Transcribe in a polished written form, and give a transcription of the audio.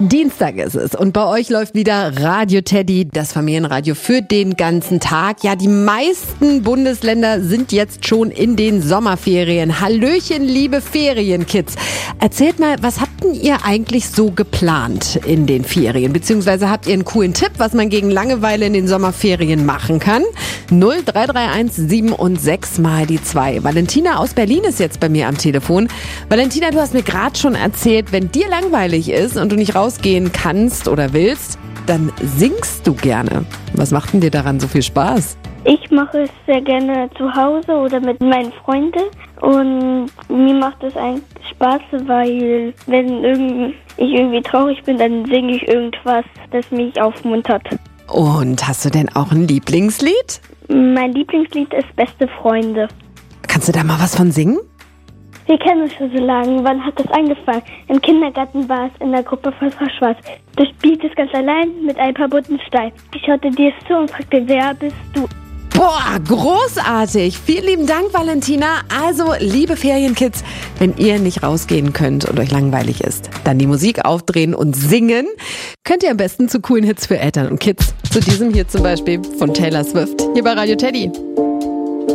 Dienstag ist es und bei euch läuft wieder Radio Teddy, das Familienradio für den ganzen Tag. Ja, die meisten Bundesländer sind jetzt schon in den Sommerferien. Hallöchen, liebe Ferienkids. Erzählt mal, was habt denn ihr eigentlich so geplant in den Ferien? Beziehungsweise habt ihr einen coolen Tipp, was man gegen Langeweile in den Sommerferien machen kann? 0331 7 und 6 mal die 2. Valentina aus Berlin ist jetzt bei mir am Telefon. Valentina, du hast mir gerade schon erzählt, wenn dir langweilig ist und du nicht rausgehen kannst oder willst, dann singst du gerne. Was macht denn dir daran so viel Spaß? Ich mache es sehr gerne zu Hause oder mit meinen Freunden und mir macht es eigentlich Spaß, weil wenn ich irgendwie traurig bin, dann singe ich irgendwas, das mich aufmuntert. Und hast du denn auch ein Lieblingslied? Mein Lieblingslied ist Beste Freunde. Kannst du da mal was von singen? Wir kennen uns schon so lange. Wann hat das angefangen? Im Kindergarten war es in der Gruppe von Frau Schwarz. Du spieltest ganz allein mit ein paar bunten Steinen. Ich schaute dir zu und fragte, wer bist du? Boah, großartig. Vielen lieben Dank, Valentina. Also, liebe Ferienkids, wenn ihr nicht rausgehen könnt und euch langweilig ist, dann die Musik aufdrehen und singen. Könnt ihr am besten zu coolen Hits für Eltern und Kids. Zu diesem hier zum Beispiel von Taylor Swift. Hier bei Radio Teddy.